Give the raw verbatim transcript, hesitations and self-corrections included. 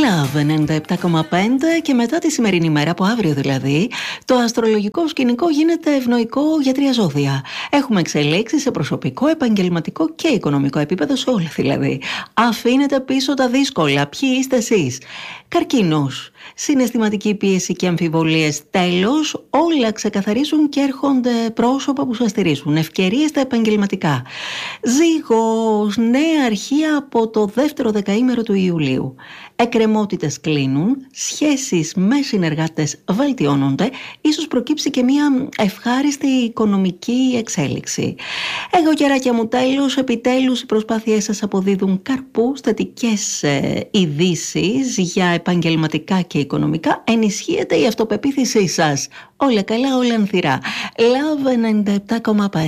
Love ενενήντα επτά κόμμα πέντε και μετά τη σημερινή μέρα, από αύριο δηλαδή, το αστρολογικό σκηνικό γίνεται ευνοϊκό για τρία ζώδια. Έχουμε εξελίξεις σε προσωπικό, επαγγελματικό και οικονομικό επίπεδο, σε όλα δηλαδή. Αφήνετε πίσω τα δύσκολα. Ποιοι είστε εσείς? Καρκίνος. Συναισθηματική πίεση και αμφιβολίες. Τέλος, όλα ξεκαθαρίζουν και έρχονται πρόσωπα που σας στηρίζουν. Ευκαιρίες στα επαγγελματικά. Ζύγος. Νέα αρχή από το δεύτερο δεκαήμερο του Ιουλίου. Εκκρεμότητες κλείνουν, σχέσεις με συνεργάτες βελτιώνονται, ίσως προκύψει και μια ευχάριστη οικονομική εξέλιξη. Εγώ, κεράκια μου, τέλος, επιτέλους οι προσπάθειές σας αποδίδουν καρπούς, θετικές ε, ειδήσεις για επαγγελματικά και οικονομικά, ενισχύεται η αυτοπεποίθησή σας. Όλα καλά, όλα ανθυρά. Love ενενήντα επτά κόμμα πέντε.